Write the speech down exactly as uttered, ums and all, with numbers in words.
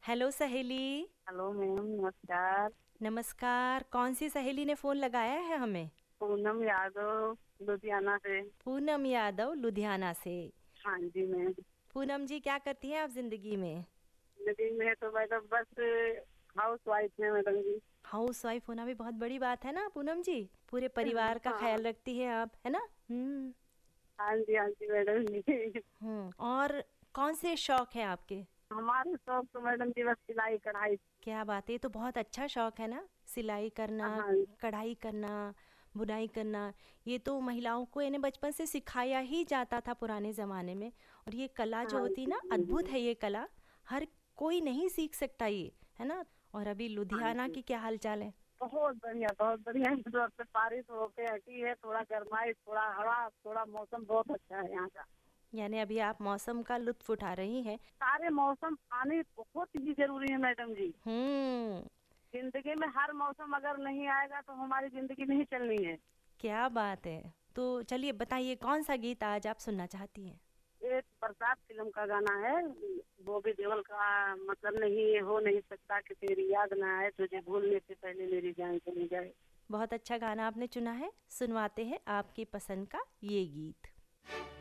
Hello सहेली। Hello ma'am, नमस्कार। नमस्कार। कौन सी सहेली ने फोन लगाया है हमें? पूनम यादव, लुधियाना से। पूनम यादव, लुधियाना से। हाँ जी मैम। पूनम जी, क्या करती हैं आप जिंदगी में? नदी में तो मैडम बस हाउस वाइफ है मैडम जी। हाउस वाइफ होना भी बहुत बड़ी बात है ना पूनम जी। पूरे परिवार का हाँ। ख्याल रखती हैं आप, है ना? हम्म। हाँ जी, हाँ जी मैडम जी। हम्म। और कौन से शौक हैं आपके? हमारे शौक तो मैडम जी बस सिलाई कढ़ाई। क्या बात है, ये तो बहुत अच्छा शौक है ना। सिलाई करना, हाँ। कढ़ाई करना, बुनाई करना। ये तो महिलाओं को इन्हें बचपन से सिखाया ही जाता था पुराने ज़माने में। और ये कला जो हाँ होती जी, ना, हाँ अद्भुत जी। है ये कला। हर कोई नहीं सीख सकता ये, है ना? और अभी हाँ लुधियाना जी। की क्या हाल चाल है? बहुत बढ़िया, बहुत बढ़िया। तो अब से बारिश होके हटी है, थोड़ा गर्माई, थोड़ा हवा, थोड़ा मौसम बहुत अच्छा है यहाँ का। यानी अभी आप मौसम का लुत्फ उठा रही हैं। सारे मौसम आने बहुत ही जरूरी है मैडम जी। हम्म। जिंदगी में हर मौसम अगर नहीं आएगा तो हमारी जिंदगी नहीं चलनी है। क्या बात है। तो चलिए बताइए, कौन सा गीत आज आप सुनना चाहती हैं? एक बरसात फिल्म का गाना है, बॉबी देओल का। मतलब नहीं, ये हो नहीं सकता कि तेरी याद ना आए, तुझे भूलने से पहले मेरी जान चली जाए। बहुत अच्छा गाना आपने चुना है। सुनवाते हैं आपकी पसंद का ये गीत।